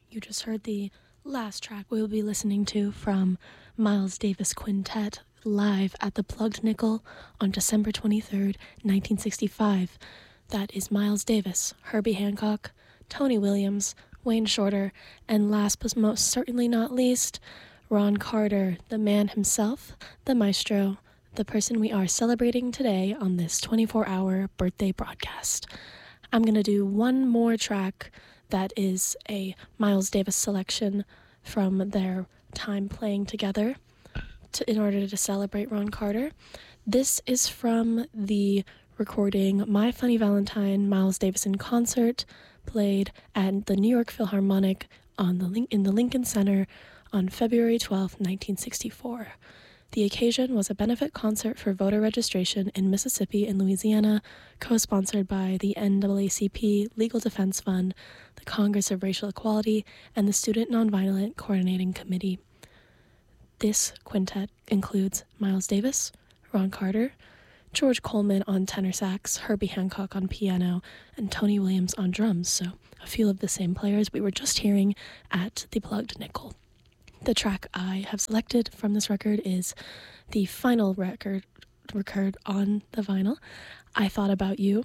You just heard the last track we will be listening to from Miles Davis Quintet live at the Plugged Nickel on December 23rd, 1965. That is Miles Davis, Herbie Hancock, Tony Williams, Wayne Shorter, and last but most certainly not least, Ron Carter, the man himself, the maestro, the person we are celebrating today on this 24-hour birthday broadcast. I'm going to do one more track that is a Miles Davis selection from their time playing together in order to celebrate Ron Carter. This is from the recording My Funny Valentine, Miles Davis in Concert, played at the New York Philharmonic in the Lincoln Center on February 12, 1964. The occasion was a benefit concert for voter registration in Mississippi and Louisiana, co-sponsored by the NAACP Legal Defense Fund, the Congress of Racial Equality, and the Student Nonviolent Coordinating Committee. This quintet includes Miles Davis, Ron Carter, George Coleman on tenor sax, Herbie Hancock on piano, and Tony Williams on drums, so a few of the same players we were just hearing at the Plugged Nickel. The track I have selected from this record is the final record on the vinyl, I Thought About You.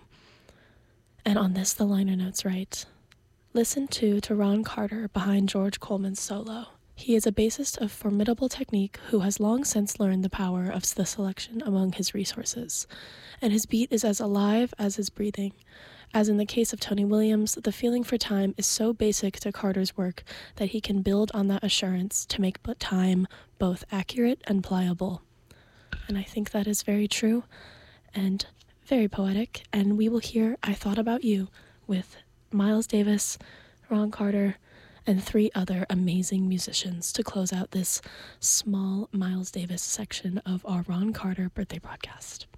And on this, the liner notes write, "Listen to Ron Carter behind George Coleman's solo. He is a bassist of formidable technique who has long since learned the power of the selection among his resources, and his beat is as alive as his breathing. As in the case of Tony Williams, the feeling for time is so basic to Carter's work that he can build on that assurance to make time both accurate and pliable." And I think that is very true and very poetic, and we will hear I Thought About You with Miles Davis, Ron Carter, and 3 other amazing musicians to close out this small Miles Davis section of our Ron Carter birthday broadcast.